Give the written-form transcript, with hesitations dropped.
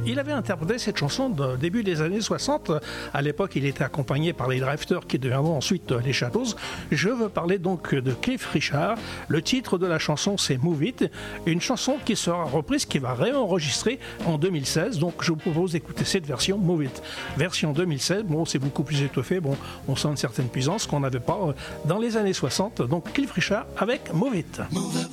Il avait interprété cette chanson au début des années 60. À l'époque, il était accompagné par les Drifters qui deviendront ensuite les Shadows. Je veux parler donc de Cliff Richard. Le titre de la chanson, c'est Move It. Une chanson qui sera reprise, qui va réenregistrer en 2016. Donc, je vous propose d'écouter cette version Move It. Version 2016, bon, c'est beaucoup plus étoffé. Bon, on sent une certaine puissance qu'on n'avait pas dans les années 60. Donc, Cliff Richard avec Move It. Move up